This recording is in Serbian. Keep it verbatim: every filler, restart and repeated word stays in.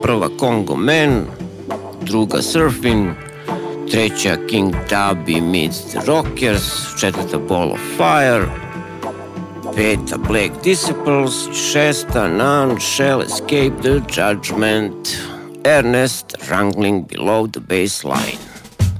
Prva Congo Man, druga Surfing, treća King Tubby meets the Rockers, četvrta Ball of Fire, peta Black Disciples, šesta None Shall Escape the Judgment, Ernest Wrangling Below the Baseline.